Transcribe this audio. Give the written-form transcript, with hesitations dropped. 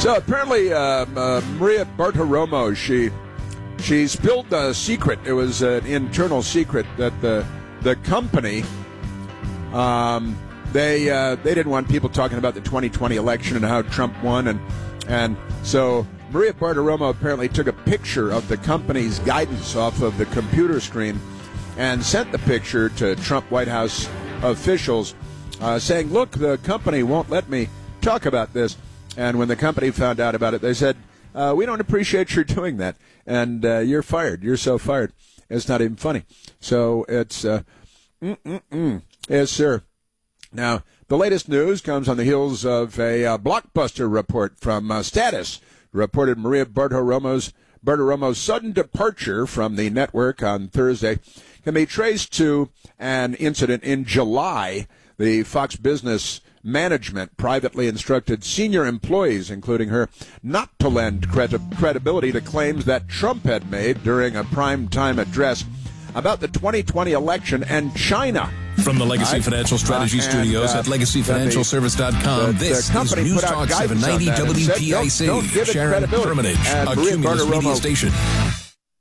So apparently, Maria Bartiromo, she spilled a secret. It was an internal secret that the company they didn't want people talking about the 2020 election and how Trump won, and so Maria Bartiromo apparently took a picture of the company's guidance off of the computer screen and sent the picture to Trump White House officials, saying, "Look, the company won't let me talk about this." And when the company found out about it, they said, "We don't appreciate your doing that, and you're fired. You're so fired. It's not even funny." So it's yes, sir. Now, the latest news comes on the heels of a blockbuster report from Status, reported Maria Bartiromo's sudden departure from the network on Thursday can be traced to an incident in July. The Fox Business management privately instructed senior employees, including her, not to lend credibility to claims that Trump had made during a primetime address about the 2020 election and China. From the Legacy Financial Strategy Studios at LegacyFinancialService.com, this is News Talk 790 WPIC, Sharon Hermitage, a Cumulus Media station.